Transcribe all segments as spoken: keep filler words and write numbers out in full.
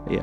Ya.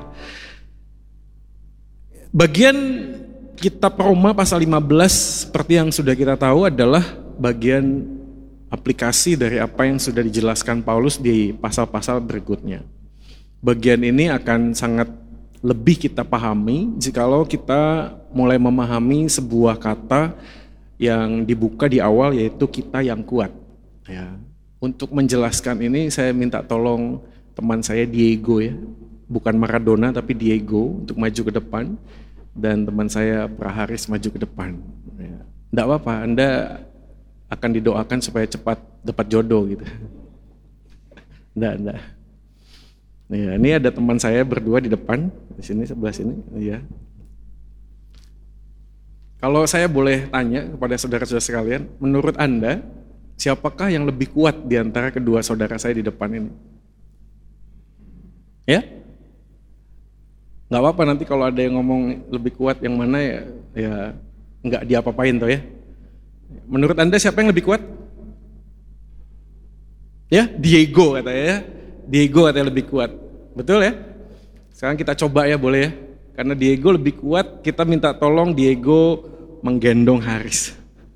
Bagian kitab Roma pasal lima belas seperti yang sudah kita tahu adalah bagian aplikasi dari apa yang sudah dijelaskan Paulus di pasal-pasal berikutnya. Bagian ini akan sangat lebih kita pahami jikalau kita mulai memahami sebuah kata yang dibuka di awal, yaitu kita yang kuat. Ya. Untuk menjelaskan ini saya minta tolong teman saya Diego, ya, bukan Maradona tapi Diego, untuk maju ke depan, dan teman saya Praharis maju ke depan. Ya. Nggak apa-apa, Anda akan didoakan supaya cepat dapat jodoh gitu. Nggak, nggak. Ya, ini ada teman saya berdua di depan, di sini sebelah sini. Ya. Kalau saya boleh tanya kepada saudara-saudara sekalian, menurut Anda siapakah yang lebih kuat di antara kedua saudara saya di depan ini? Ya? Nggak apa-apa nanti kalau ada yang ngomong lebih kuat yang mana ya, ya nggak diapa-apain toh ya. Menurut Anda siapa yang lebih kuat? Ya, Diego katanya ya. Diego katanya lebih kuat. Betul ya? Sekarang kita coba ya, boleh ya? Karena Diego lebih kuat, kita minta tolong Diego menggendong Haris.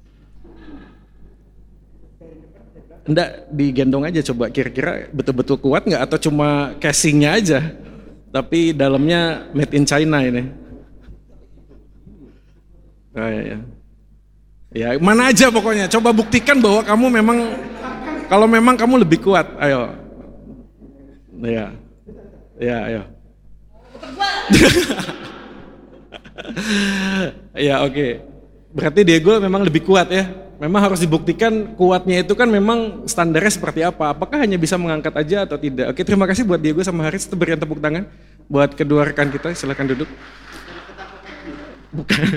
Enggak, digendong aja coba, kira-kira betul-betul kuat nggak atau cuma casingnya aja? Tapi dalamnya made in China ini. Oh, ya, ya. Ya, mana aja pokoknya, coba buktikan bahwa kamu memang, kalau memang kamu lebih kuat, ayo. Ya, ya, ayo. Ya, oke. Okay. Berarti Diego memang lebih kuat ya. Memang harus dibuktikan kuatnya itu kan memang standarnya seperti apa. Apakah hanya bisa mengangkat aja atau tidak? Oke, terima kasih buat Diego sama Haris, itu berikan tepuk tangan buat kedua rekan kita. Silakan duduk. Bukan.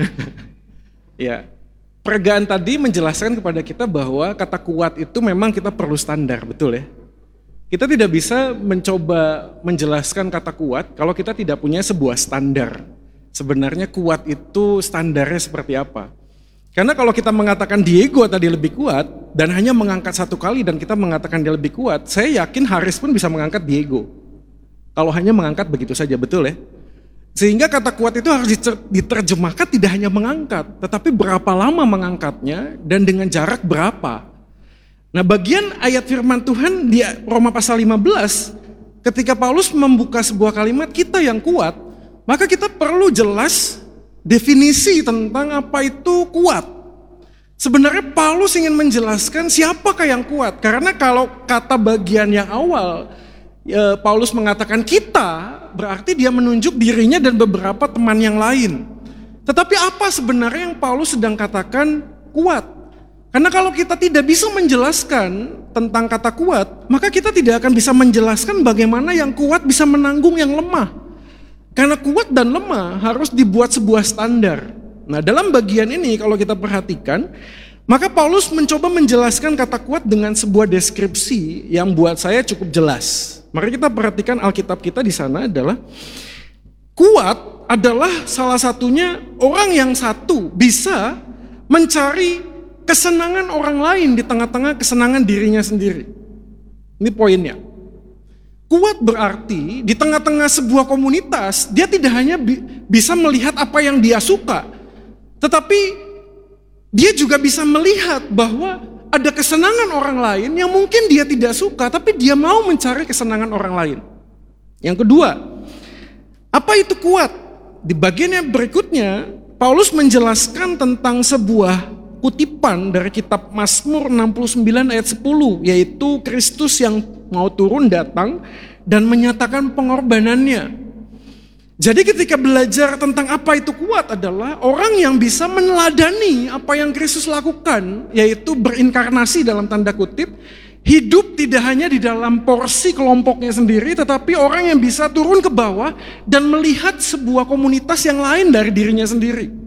Ya. Peregaan tadi menjelaskan kepada kita bahwa kata kuat itu memang kita perlu standar, betul ya? Kita tidak bisa mencoba menjelaskan kata kuat kalau kita tidak punya sebuah standar. Sebenarnya kuat itu standarnya seperti apa? Karena kalau kita mengatakan Diego tadi lebih kuat dan hanya mengangkat satu kali dan kita mengatakan dia lebih kuat, saya yakin Haris pun bisa mengangkat Diego. Kalau hanya mengangkat begitu saja, betul ya? Sehingga kata kuat itu harus diterjemahkan tidak hanya mengangkat, tetapi berapa lama mengangkatnya dan dengan jarak berapa. Nah, bagian ayat firman Tuhan di Roma pasal lima belas, ketika Paulus membuka sebuah kalimat kita yang kuat, maka kita perlu jelas definisi tentang apa itu kuat. Sebenarnya Paulus ingin menjelaskan siapakah yang kuat, karena kalau kata bagian yang awal Paulus mengatakan kita, berarti dia menunjuk dirinya dan beberapa teman yang lain. Tetapi apa sebenarnya yang Paulus sedang katakan kuat? Karena kalau kita tidak bisa menjelaskan tentang kata kuat, maka kita tidak akan bisa menjelaskan bagaimana yang kuat bisa menanggung yang lemah. Karena kuat dan lemah harus dibuat sebuah standar. Nah, dalam bagian ini kalau kita perhatikan, maka Paulus mencoba menjelaskan kata kuat dengan sebuah deskripsi yang buat saya cukup jelas. Mari kita perhatikan Alkitab kita di sana adalah kuat adalah salah satunya orang yang satu bisa mencari kesenangan orang lain di tengah-tengah kesenangan dirinya sendiri. Ini poinnya. Kuat berarti di tengah-tengah sebuah komunitas dia tidak hanya bi- bisa melihat apa yang dia suka, tetapi dia juga bisa melihat bahwa ada kesenangan orang lain yang mungkin dia tidak suka, tapi dia mau mencari kesenangan orang lain. Yang kedua, apa itu kuat? Di bagian yang berikutnya, Paulus menjelaskan tentang sebuah kutipan dari kitab Mazmur enam puluh sembilan ayat sepuluh, yaitu Kristus yang mau turun datang dan menyatakan pengorbanannya. Jadi ketika belajar tentang apa itu kuat adalah orang yang bisa meneladani apa yang Kristus lakukan, yaitu berinkarnasi dalam tanda kutip, hidup tidak hanya di dalam porsi kelompoknya sendiri, tetapi orang yang bisa turun ke bawah dan melihat sebuah komunitas yang lain dari dirinya sendiri.